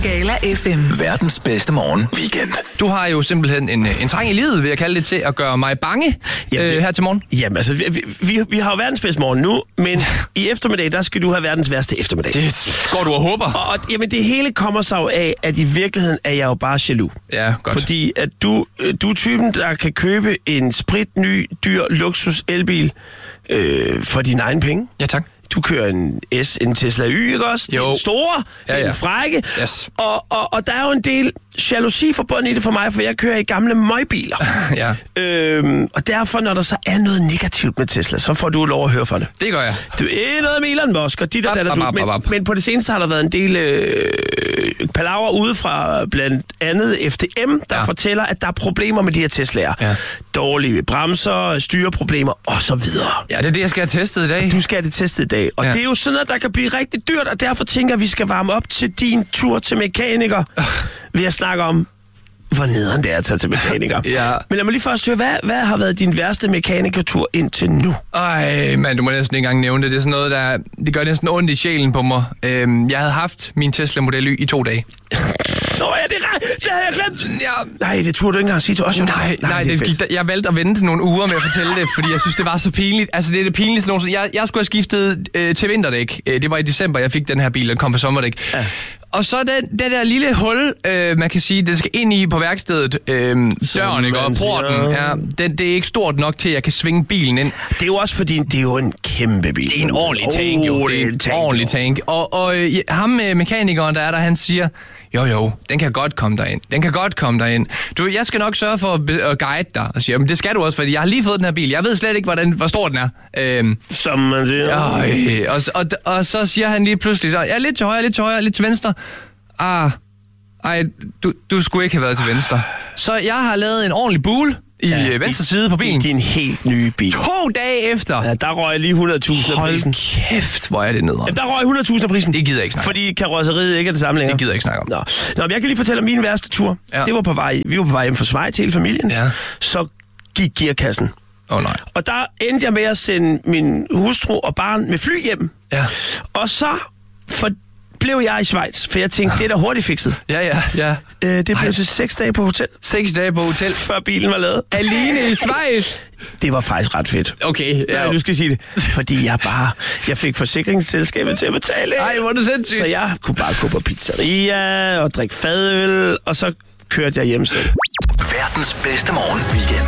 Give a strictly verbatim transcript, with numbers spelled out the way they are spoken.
Skala F M. Verdens bedste morgen weekend. Du har jo simpelthen en, en trang i livet, vil jeg kalde det, til at gøre mig bange Jamen, det, øh, her til morgen. Jamen altså, vi, vi, vi har jo verdens bedste morgen nu, men i eftermiddag, der skal du have verdens værste eftermiddag. Det går du og håber. Og, og jamen, det hele kommer sig jo af, at i virkeligheden er jeg jo bare jaloux. Ja, godt. Fordi at du, du er typen, der kan købe en spritny, dyr luksus elbil øh, for dine egne penge. Ja, tak. Du kører en S, en Tesla Y, ikke også? Jo. Den store, Ja, den ja. frække. Yes. Og, og, og der er jo en del jalousi forbundet i det for mig, for jeg kører i gamle møgbiler. Ja. Øhm, og derfor, når der så er noget negativt med Tesla, så får du lov at høre for det. Det gør jeg. Du er noget med Elon Musk, og dit og Bap, dat, bap, du, bap, men, bap. men på det seneste har der været en del øh, palaver ude fra blandt andet F D M, der Ja. fortæller, at der er problemer med de her Tesla'er. Ja. Dårlige bremser, styreproblemer osv. Ja, det er det, jeg skal have testet i dag. Du skal have det testet i dag. Og Ja. ja. det er jo sådan noget, der kan blive rigtig dyrt, og derfor tænker jeg, at vi skal varme op til din tur til mekaniker ved at snakke om, hvor nederen det er at tage til mekaniker. Ja. Men lad mig lige først høre, hvad, hvad har været din værste mekanikertur indtil nu? Ej, mand, du må næsten ikke engang nævne det. Det er sådan noget, der... Det gør næsten ondt i sjælen på mig. Øhm, jeg havde haft min Tesla Model Y i to dage. Nå, ja, det er det havde jeg glemt. Ja. Nej, det turde du ikke engang sige til os. Jo. Nej, nej, det er det gik, fedt. jeg valgte at vente nogle uger med at fortælle det, fordi jeg synes, det var så pinligt. Altså, det er det pinligste nogensinde. Jeg, jeg skulle have skiftet øh, til vinterdæk. Øh, det var i december, jeg fik den her bil, den kom på sommerdæk. Ja. Og så den, det der lille hul, øh, man kan sige, den skal ind i på værkstedet. Øh, døren, ikke? Og porten, ja, den, det er ikke stort nok til, at jeg kan svinge bilen ind. Det er jo også fordi, det er jo en kæmpe bil. Det er en ordentlig tank, jo. Oh, Det er en ordentlig tank. Og, og øh, ham med mekanikeren, der er der, han siger... Jo, jo, den kan godt komme derind. Den kan godt komme derind. Du, jeg skal nok sørge for at, be- at guide dig. Og siger, men det skal du også, fordi jeg har lige fået den her bil. Jeg ved slet ikke, hvordan, hvor stor den er. Øhm, Som man siger. øh, og, og, og så siger han lige pludselig, så, ja, lidt til højre, lidt til højre, lidt til venstre. Ah, ej, du, du skulle ikke have været til venstre. Så jeg har lavet en ordentlig bule i ja, venstre side på bilen. Det er en helt ny bil. To dage efter. Ja, der røg lige hundrede tusind af prisen. Hold kæft, hvor er det nederen. Ja, der røg hundrede tusind af prisen. Det gider jeg ikke snakke om. Fordi karrosseriet ikke er det samme længere. Det gider jeg ikke snakke om. Nå. Nå, men jeg kan lige fortælle om min værste tur. Ja. Det var på vej, vi var på vej hjem fra Schweiz, hele familien. Ja. Så gik gearkassen. Åh oh, nej. Og der endte jeg med at sende min hustru og barn med fly hjem. Ja. Og så for, blev jeg i Schweiz, for jeg tænkte, det er da hurtigt fikset. Ja, ja, ja. Øh, det blev Ej. til seks dage på hotel, Seks dage på hotel. før bilen var lavet. Alene i Schweiz. Det var faktisk ret fedt. Okay, Ja, nu skal jeg sige det. Fordi jeg bare... Jeg fik forsikringsselskabet til at betale. Ej, hvor er det sindssygt. Så jeg kunne bare gå på pizzeria og drikke fadøl, og så kørte jeg hjem selv. Verdens bedste morgen weekend.